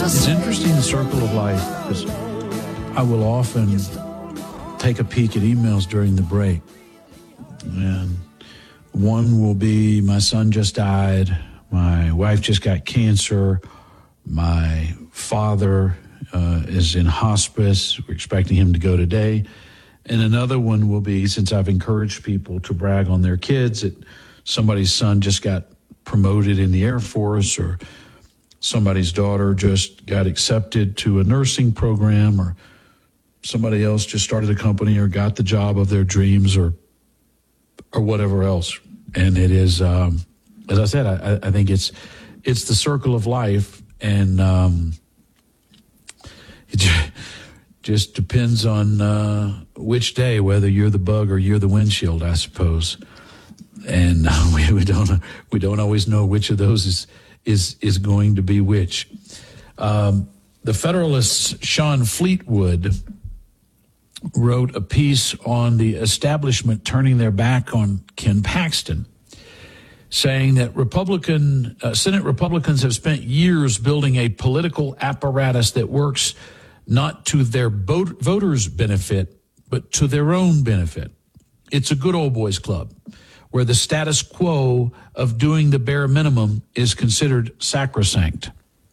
It's interesting, the circle of life, because I will often take a peek at emails during the break. And one will be, my son just died, my wife just got cancer, my father is in hospice, we're expecting him to go today. And another one will be, since I've encouraged people to brag on their kids, that somebody's son just got promoted in the Air Force, or somebody's daughter just got accepted to a nursing program, or somebody else just started a company or got the job of their dreams, or whatever else. And it is, as I said, I think it's the circle of life, and it just depends on which day, whether you're the bug or you're the windshield, I suppose. And we don't always know which of those is going to be which. The Federalist's Sean Fleetwood wrote a piece on the establishment turning their back on Ken Paxton, saying that Senate Republicans have spent years building a political apparatus that works not to their voters' benefit, but to their own benefit. It's a good old boys club where the status quo of doing the bare minimum is considered sacrosanct.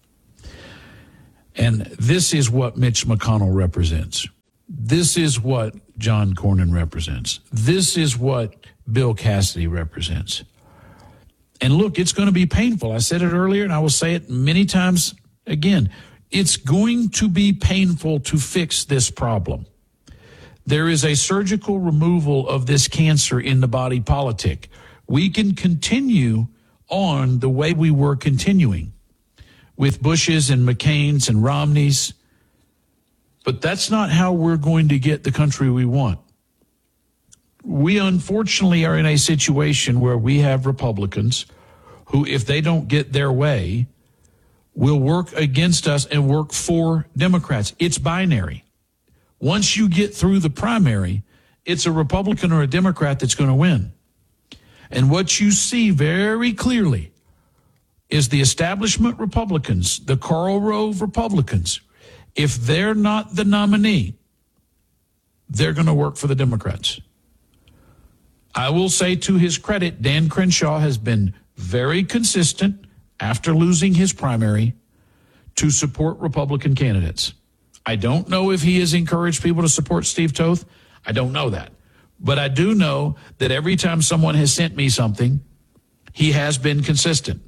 And this is what Mitch McConnell represents. This is what John Cornyn represents. This is what Bill Cassidy represents. And look, it's going to be painful. I said it earlier, and I will say it many times again. It's going to be painful to fix this problem. There is a surgical removal of this cancer in the body politic. We can continue on the way we were continuing with Bushes and McCain's and Romney's, but that's not how we're going to get the country we want. We unfortunately are in a situation where we have Republicans who, if they don't get their way, will work against us and work for Democrats. It's binary. Once you get through the primary, it's a Republican or a Democrat that's going to win. And what you see very clearly is the establishment Republicans, the Karl Rove Republicans, if they're not the nominee, they're going to work for the Democrats. I will say, to his credit, Dan Crenshaw has been very consistent after losing his primary to support Republican candidates. I don't know if he has encouraged people to support Steve Toth. I don't know that. But I do know that every time someone has sent me something, he has been consistent.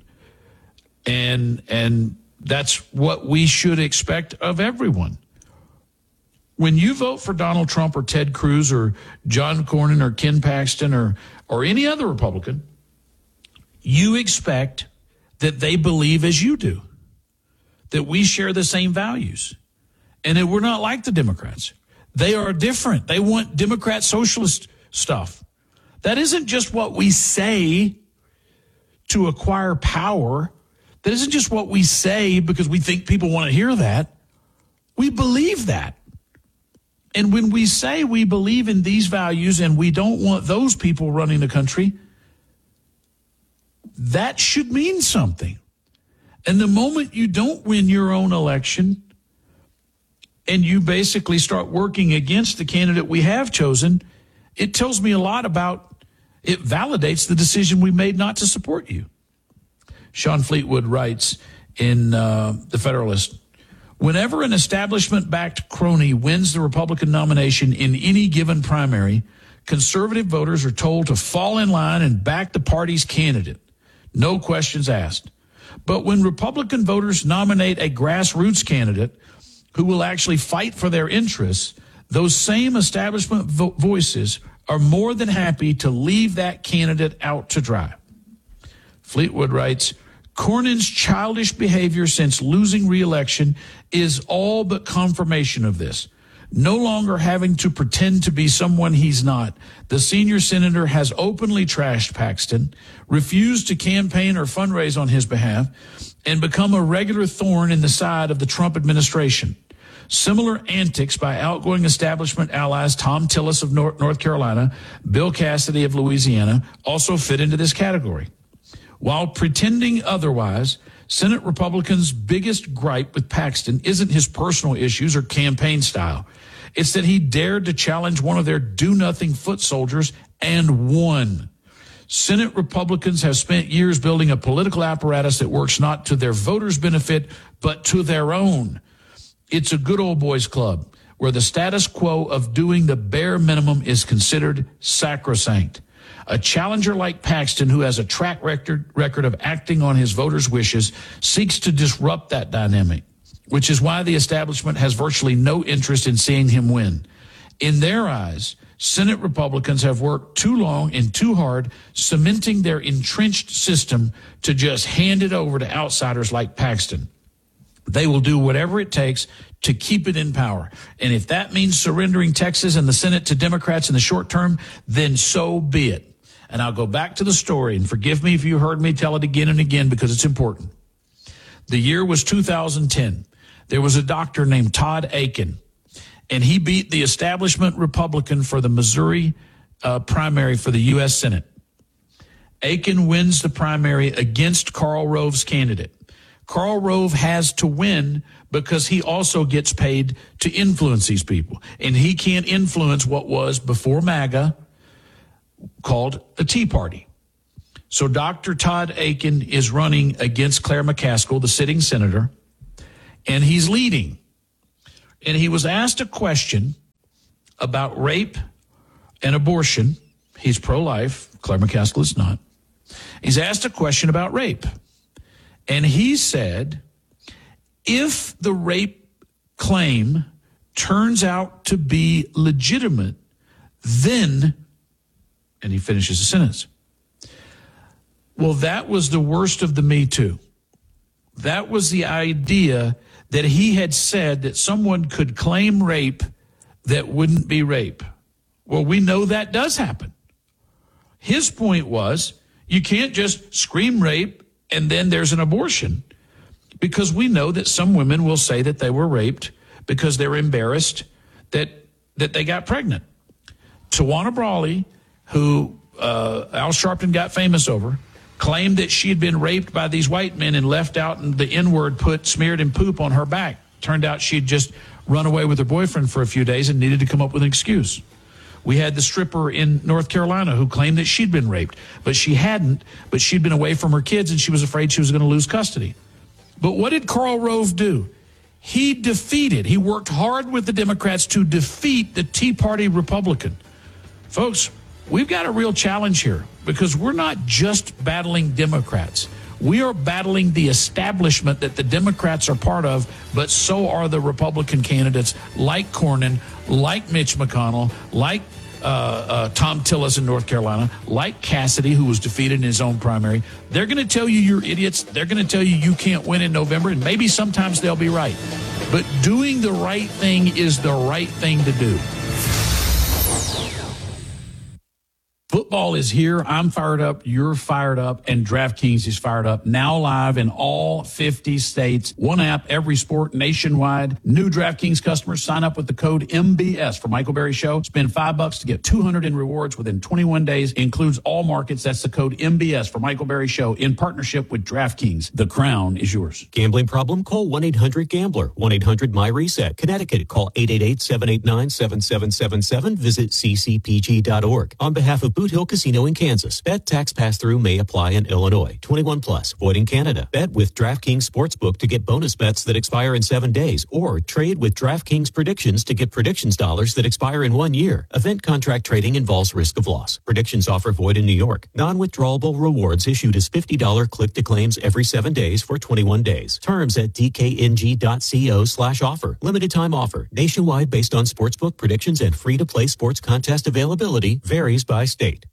And that's what we should expect of everyone. When you vote for Donald Trump or Ted Cruz or John Cornyn or Ken Paxton or any other Republican, you expect that they believe as you do, that we share the same values, and that we're not like the Democrats. They are different. They want Democrat socialist stuff. That isn't just what we say to acquire power. That isn't just what we say because we think people want to hear that. We believe that. And when we say we believe in these values and we don't want those people running the country, that should mean something. And the moment you don't win your own election and you basically start working against the candidate we have chosen, it tells me a lot about, it validates the decision we made not to support you. Sean Fleetwood writes in The Federalist, whenever an establishment-backed crony wins the Republican nomination in any given primary, conservative voters are told to fall in line and back the party's candidate. No questions asked. But when Republican voters nominate a grassroots candidate who will actually fight for their interests, those same establishment voices are more than happy to leave that candidate out to dry. Fleetwood writes, Cornyn's childish behavior since losing re-election is all but confirmation of this. No longer having to pretend to be someone he's not, the senior senator has openly trashed Paxton, refused to campaign or fundraise on his behalf, and become a regular thorn in the side of the Trump administration. Similar antics by outgoing establishment allies Tom Tillis of North Carolina, Bill Cassidy of Louisiana also fit into this category. While pretending otherwise, Senate Republicans' biggest gripe with Paxton isn't his personal issues or campaign style. It's that he dared to challenge one of their do-nothing foot soldiers and won. Senate Republicans have spent years building a political apparatus that works not to their voters' benefit, but to their own. It's a good old boys club where the status quo of doing the bare minimum is considered sacrosanct. A challenger like Paxton, who has a track record of acting on his voters' wishes, seeks to disrupt that dynamic, which is why the establishment has virtually no interest in seeing him win. In their eyes, Senate Republicans have worked too long and too hard cementing their entrenched system to just hand it over to outsiders like Paxton. They will do whatever it takes to keep it in power. And if that means surrendering Texas and the Senate to Democrats in the short term, then so be it. And I'll go back to the story, and forgive me if you heard me tell it again and again because it's important. The year was 2010. There was a doctor named Todd Akin, and he beat the establishment Republican for the Missouri primary for the U.S. Senate. Akin wins the primary against Karl Rove's candidate. Karl Rove has to win because he also gets paid to influence these people. And he can't influence what was, before MAGA, called a Tea Party. So Dr. Todd Akin is running against Claire McCaskill, the sitting senator, and he's leading. And he was asked a question about rape and abortion. He's pro-life. Claire McCaskill is not. He's asked a question about rape. And he said, if the rape claim turns out to be legitimate, then, and he finishes the sentence. Well, that was the worst of the Me Too. That was the idea that he had said that someone could claim rape that wouldn't be rape. Well, we know that does happen. His point was, you can't just scream rape and then there's an abortion, because we know that some women will say that they were raped because they're embarrassed that they got pregnant. Tawana Brawley, who Al Sharpton got famous over, claimed that she had been raped by these white men and left out and the N-word smeared in poop on her back. Turned out she had just run away with her boyfriend for a few days and needed to come up with an excuse. We had the stripper in North Carolina who claimed that she'd been raped, but she hadn't, but she'd been away from her kids and she was afraid she was going to lose custody. But what did Karl Rove do? He worked hard with the Democrats to defeat the Tea Party Republican. Folks, we've got a real challenge here because we're not just battling Democrats. We are battling the establishment that the Democrats are part of, but so are the Republican candidates like Cornyn, like Mitch McConnell, like Tom Tillis in North Carolina, like Cassidy, who was defeated in his own primary. They're going to tell you you're idiots. They're going to tell you you can't win in November, and maybe sometimes they'll be right. But doing the right thing is the right thing to do. Football is here. I'm fired up. You're fired up. And DraftKings is fired up. Now live in all 50 states. One app, every sport, nationwide. New DraftKings customers sign up with the code MBS for Michael Berry Show. Spend $5 to get $200 in rewards within 21 days. Includes all markets. That's the code MBS for Michael Berry Show in partnership with DraftKings. The crown is yours. Gambling problem? Call 1-800-GAMBLER. 1-800-MY-RESET. Connecticut. Call 888-789-7777. Visit ccpg.org. On behalf of Boot Hill Casino in Kansas. Bet tax pass-through may apply in Illinois. 21 plus. Void in Canada. Bet with DraftKings Sportsbook to get bonus bets that expire in 7 days. Or trade with DraftKings Predictions to get predictions dollars that expire in 1 year. Event contract trading involves risk of loss. Predictions offer void in New York. Non-withdrawable rewards issued as $50 click-to-claims every 7 days for 21 days. Terms at dkng.co/offer. Limited time offer. Nationwide based on sportsbook predictions and free-to-play sports contest availability. Varies by state.